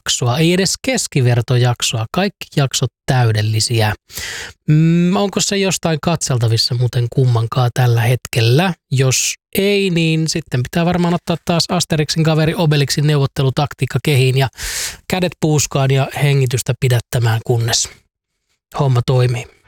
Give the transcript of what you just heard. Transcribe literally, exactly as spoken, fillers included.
jaksoa, ei edes keskivertojaksoa. Kaikki jaksot täydellisiä. Mm, onko se jostain katseltavissa muuten kummankaan tällä hetkellä? Jos ei, niin sitten pitää varmaan ottaa taas Asterixin kaveri Obelixin neuvottelutaktiikka kehiin ja kädet puuskaan ja hengitystä pidättämään, kunnes homma toimii.